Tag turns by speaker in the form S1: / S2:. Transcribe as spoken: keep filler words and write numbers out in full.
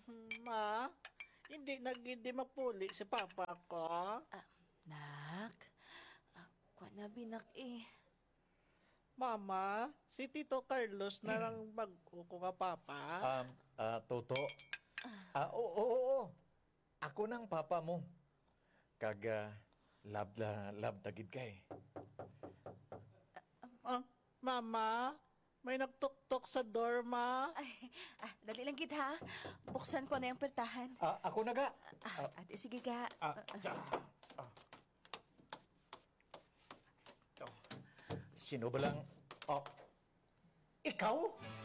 S1: Ma, hindi nagindi mapuli si papa ko.
S2: Ah, nak, ako na binak eh.
S1: Mama, si Tito Carlos na lang bago ko nga papa.
S3: Um, ah, Toto. Ah, oo, oo, oo. Ako nang papa mo. Kaga, love la, love tagid kay.
S1: Ah, mama, may nagtuktok sa door, ma.
S2: Ay, ah, dali lang gid ha. Buksan ko na yung pertahan.
S3: Ah, ako na ga.
S2: Ah, ate, sige ga.
S3: Ah, dyan. Ah. Oh. Sino ba lang? Oh. Ikaw?